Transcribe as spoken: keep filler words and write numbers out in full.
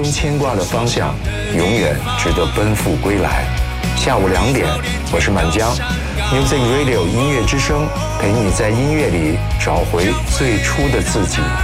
牵挂的方向，永远值得奔赴归来。下午两点，我是满江 ，Music Radio 音乐之声，陪你在音乐里找回最初的自己。